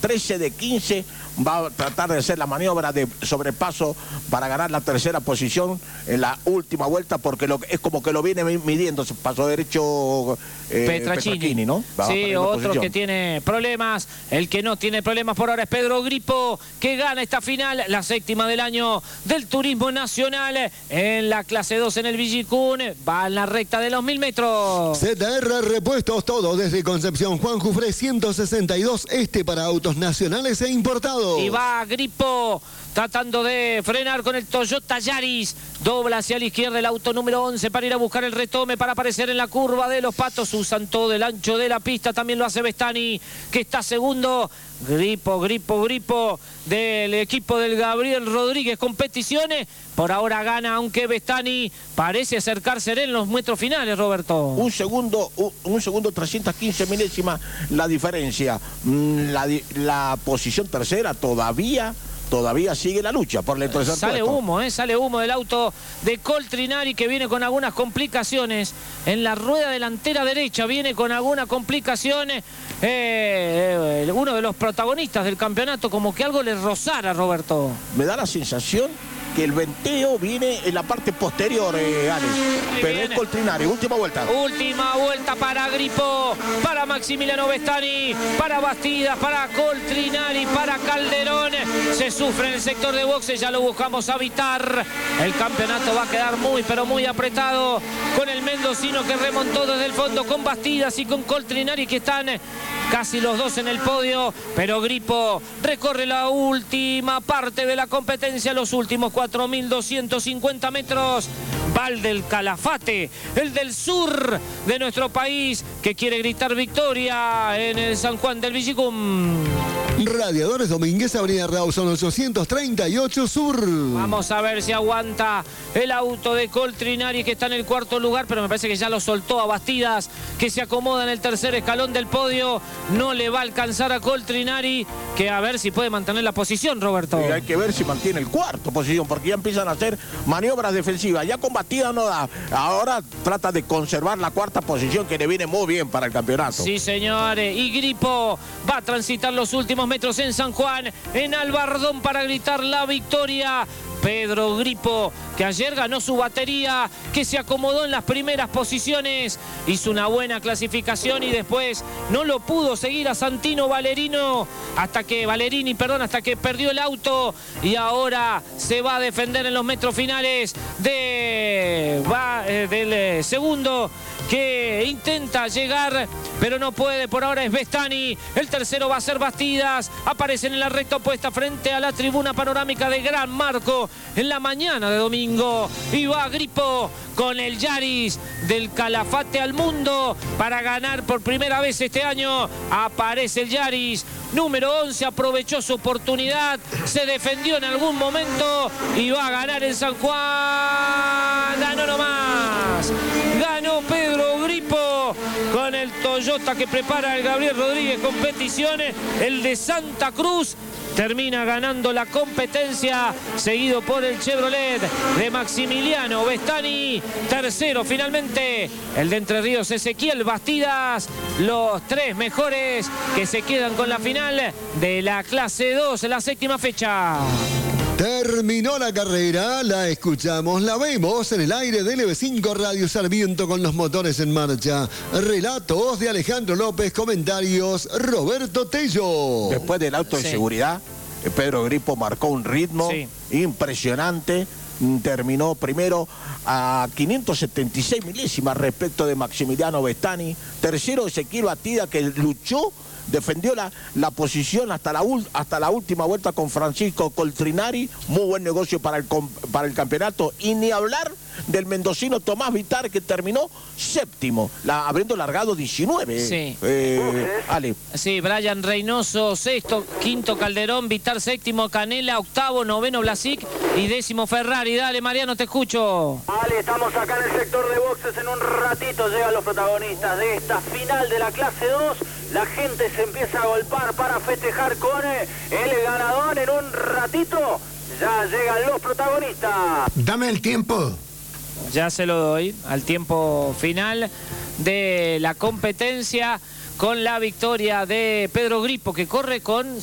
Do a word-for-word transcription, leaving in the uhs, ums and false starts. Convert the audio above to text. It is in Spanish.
trece de quince, va a tratar de hacer la maniobra de sobrepaso para ganar la tercera posición en la última vuelta, porque lo, es como que lo viene midiendo, paso derecho eh, Petracchini. Petracchini, ¿no? Va sí, otro posición. Que tiene problemas. El que no tiene problemas por ahora es Pedro Gripo, que gana esta final, la séptima del año del Turismo Nacional, en la clase dos en el Villicún. Va en la recta de los mil metros. Z R Repuestos, todo desde Concepción Juan Jufré ciento sesenta y dos, este para autos nacionales e importados. Y va Gripo tratando de frenar con el Toyota Yaris. Dobla hacia la izquierda el auto número once para ir a buscar el retome, para aparecer en la curva de los Patos. Usan todo el ancho de la pista. También lo hace Bestani, que está segundo. Gripo, Gripo, Gripo del equipo del Gabriel Rodríguez Competiciones. Por ahora gana, aunque Bestani parece acercarse en los metros finales, Roberto. Un segundo, un, un segundo, trescientos quince milésimas la diferencia. La, la posición tercera todavía... Todavía sigue la lucha por el tercer Sale puesto. humo, ¿eh? Sale humo del auto de Coltrinari, que viene con algunas complicaciones en la rueda delantera derecha. Viene con alguna complicación. Eh, eh, uno de los protagonistas del campeonato, como que algo le rozara, Roberto. Me da la sensación que el venteo viene en la parte posterior, eh, Alex. Pero es Coltrinari, última vuelta. Última vuelta para Gripo, para Maximiliano Bestani, para Bastidas, para Coltrinari, para Calderón. Se sufre en el sector de boxes, ya lo buscamos a Vitar. El campeonato va a quedar muy, pero muy apretado, con el mendocino que remontó desde el fondo, con Bastidas y con Coltrinari, que están casi los dos en el podio. Pero Gripo recorre la última parte de la competencia, los últimos cuatro mil doscientos cincuenta metros. Va el del Calafate, el del sur de nuestro país, que quiere gritar victoria en el San Juan del Villicún. Radiadores Domínguez, Avenida Rawson ochocientos treinta y ocho Sur. Vamos a ver si aguanta el auto de Coltrinari, que está en el cuarto lugar, pero me parece que ya lo soltó a Bastidas, que se acomoda en el tercer escalón del podio. No le va a alcanzar a Coltrinari, que a ver si puede mantener la posición, Roberto. Y hay que ver si mantiene el cuarto posición, porque ya empiezan a hacer maniobras defensivas. Ya con Bastidas no da. Ahora trata de conservar la cuarta posición, que le viene muy bien para el campeonato. Sí, señores. Y Gripo va a transitar los últimos metros en San Juan, en Albardón, para gritar la victoria. Pedro Gripo, que ayer ganó su batería, que se acomodó en las primeras posiciones, hizo una buena clasificación y después no lo pudo seguir a Santino Valerino, hasta que Valerini, perdón, hasta que perdió el auto, y ahora se va a defender en los metros finales de, va, eh, del eh, segundo, que intenta llegar, pero no puede. Por ahora es Bestani. El tercero va a ser Bastidas. Aparecen en la recta opuesta frente a la tribuna panorámica de Gran Marco en la mañana de domingo. Y va Gripo con el Yaris del Calafate al mundo para ganar por primera vez este año. Aparece el Yaris número once, aprovechó su oportunidad, se defendió en algún momento y va a ganar en San Juan. Ganó nomás, ganó Pedro Gripo con el Toyota que prepara el Gabriel Rodríguez Competiciones. El de Santa Cruz termina ganando la competencia, seguido por el Chevrolet de Maximiliano Bestani. Tercero finalmente el de Entre Ríos, Ezequiel Bastidas. Los tres mejores que se quedan con la final de la clase dos, la séptima fecha. Terminó la carrera, la escuchamos, la vemos en el aire de L B cinco Radio Sarmiento con los motores en marcha. Relatos de Alejandro López, comentarios Roberto Tello. Después del auto de Sí. seguridad, Pedro Gripo marcó un ritmo Sí. impresionante. Terminó primero a quinientos setenta y seis milésimas respecto de Maximiliano Bestani. Tercero, Ezequiel Bastidas, que luchó, defendió la, la posición hasta la, hasta la última vuelta con Francisco Coltrinari. Muy buen negocio para el, para el campeonato. Y ni hablar del mendocino Tomás Vitar, que terminó séptimo, la, habiendo largado diecinueve. Sí. Eh, Ale. Sí, Brian Reynoso sexto, quinto Calderón, Vitar séptimo, Canela octavo, noveno Blasic y décimo Ferrari. Dale, Mariano, te escucho. Vale, estamos acá en el sector de boxes. En un ratito llegan los protagonistas de esta final de la clase dos. La gente se empieza a golpar para festejar con el ganador. En un ratito ya llegan los protagonistas. Dame el tiempo. Ya se lo doy al tiempo final de la competencia, con la victoria de Pedro Gripo, que corre con